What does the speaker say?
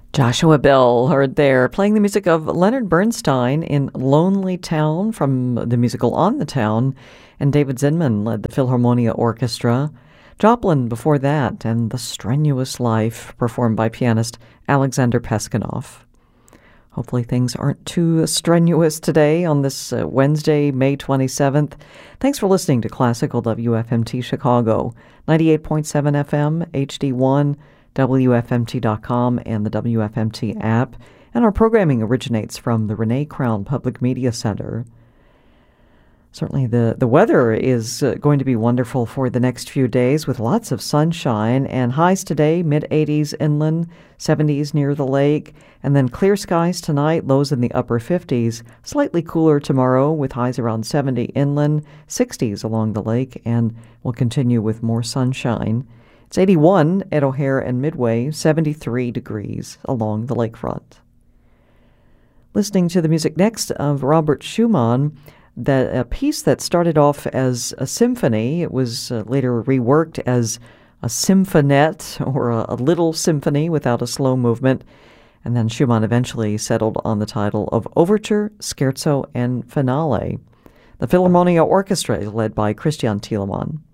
Joshua Bell heard there, playing the music of Leonard Bernstein in Lonely Town from the musical On the Town, and David Zinman led the Philharmonia Orchestra. Joplin before that, and The Strenuous Life, performed by pianist Alexander Peskanov. Hopefully things aren't too strenuous today on this Wednesday, May 27th. Thanks for listening to Classical WFMT Chicago, 98.7 FM, HD1, WFMT.com, and the WFMT app. And our programming originates from the Renee Crown Public Media Center. Certainly the weather is going to be wonderful for the next few days with lots of sunshine and highs today, mid-80s inland, 70s near the lake, and then clear skies tonight, lows in the upper 50s, slightly cooler tomorrow with highs around 70 inland, 60s along the lake, and we'll continue with more sunshine. It's 81 at O'Hare and Midway, 73 degrees along the lakefront. Listening to the music next of Robert Schumann, that a piece that started off as a symphony, it was later reworked as a symphonette or a little symphony without a slow movement, and then Schumann eventually settled on the title of Overture, Scherzo, and Finale. The Philharmonia Orchestra is led by Christian Thielemann.